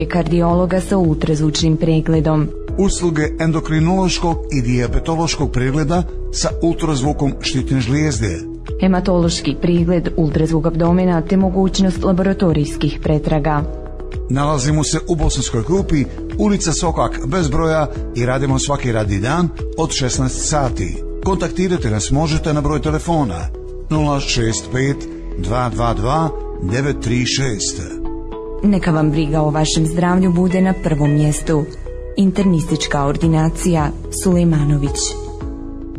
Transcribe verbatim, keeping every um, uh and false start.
kardiologa sa ultrazvučnim pregledom. Usluge endokrinološkog i dijabetološkog pregleda sa ultrazvukom štitne žlijezde. Hematološki pregled, ultrazvuk abdomena te mogućnost laboratorijskih pretraga. Nalazimo se u Bosanskoj Krupi, ulica Sokak bez broja i radimo svaki radni dan od šesnaest sati. Kontaktirajte nas možete na broj telefona nula šest pet dva dva dva devet tri šest. Neka vam briga o vašem zdravlju bude na prvom mjestu. Internistička ordinacija Sulejmanović.